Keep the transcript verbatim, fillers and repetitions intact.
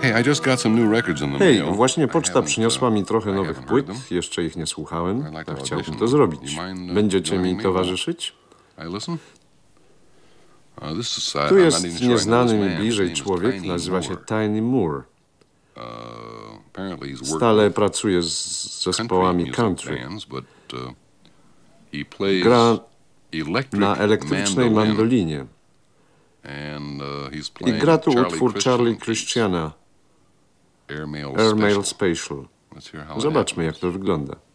Hej, właśnie poczta przyniosła mi trochę nowych płyt. Jeszcze ich nie słuchałem, a chciałbym to zrobić. Będziecie mi towarzyszyć? Tu jest nieznany mi bliżej człowiek, nazywa się Tiny Moore. Stale pracuje z zespołami country. Gra na elektrycznej mandolinie. I gra tu utwór Charlie Christiana, Airmail Spatial. Zobaczmy, jak to wygląda.